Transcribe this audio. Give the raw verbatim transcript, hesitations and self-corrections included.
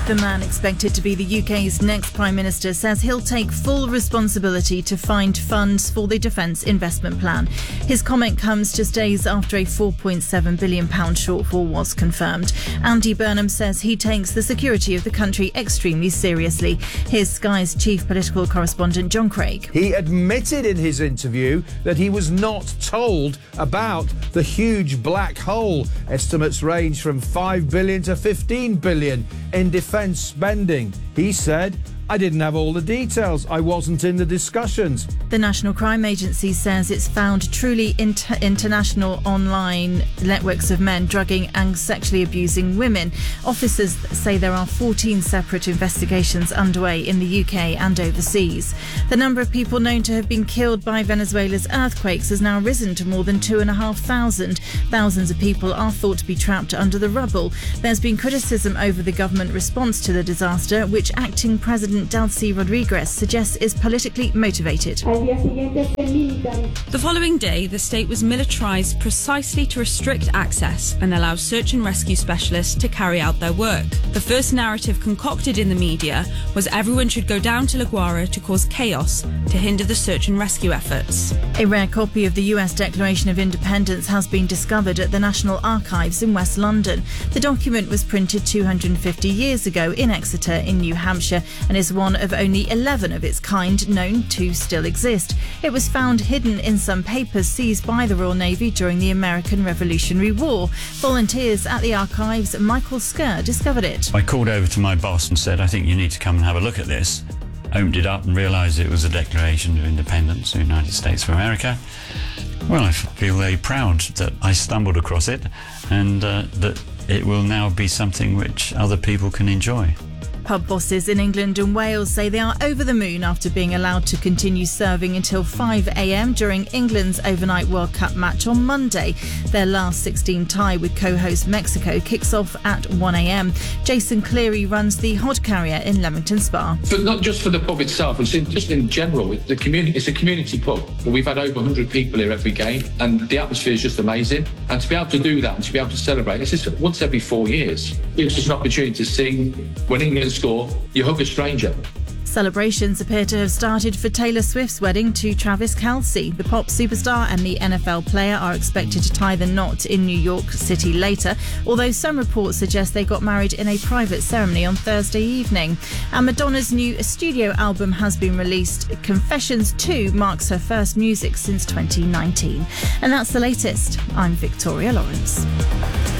The man expected to be the U K's next Prime Minister says he'll take full responsibility to find funds for the Defence Investment Plan. His comment comes just days after a four point seven billion pounds shortfall was confirmed. Andy Burnham says he takes the security of the country extremely seriously. Here's Sky's chief political correspondent John Craig. He admitted in his interview that he was not told about the huge black hole. Estimates range from five billion to fifteen billion in defence spending. He said, "I didn't have all the details. I wasn't in the discussions." The National Crime Agency says it's found truly inter- international online networks of men drugging and sexually abusing women. Officers say there are fourteen separate investigations underway in the U K and overseas. The number of people known to have been killed by Venezuela's earthquakes has now risen to more than two and a half thousand. Thousands of people are thought to be trapped under the rubble. There's been criticism over the government response to the disaster, which acting President Delcy Rodriguez suggests is politically motivated. The following day, the state was militarised precisely to restrict access and allow search and rescue specialists to carry out their work. The first narrative concocted in the media was everyone should go down to La Guaira to cause chaos to hinder the search and rescue efforts. A rare copy of the U S Declaration of Independence has been discovered at the National Archives in West London. The document was printed two hundred fifty years ago in Exeter in New Hampshire and is one of only eleven of its kind known to still exist. It was found hidden in some papers seized by the Royal Navy during the American Revolutionary War. Volunteers at the archives, Michael Skerr, discovered it. I called over to my boss and said, "I think you need to come and have a look at this." Opened it up and realised it was a Declaration of Independence of the United States of America. Well, I feel very proud that I stumbled across it and uh, that it will now be something which other people can enjoy. Pub bosses in England and Wales say they are over the moon after being allowed to continue serving until five a.m. during England's overnight World Cup match on Monday. Their last sixteen tie with co-host Mexico kicks off at one a.m. Jason Cleary runs the Hod Carrier in Leamington Spa. But not just for the pub itself, it's in, just in general. It's, the community, it's a community pub. We've had over one hundred people here every game and the atmosphere is just amazing. And to be able to do that and to be able to celebrate, it's just once every four years. It's just an opportunity to sing when England score, you hug a stranger. Celebrations appear to have started for Taylor Swift's wedding to Travis Kelce. The pop superstar and the N F L player are expected to tie the knot in New York City later, although some reports suggest they got married in a private ceremony on Thursday evening. And Madonna's new studio album has been released. Confessions two marks her first music since twenty nineteen. And that's the latest. I'm Victoria Lawrence.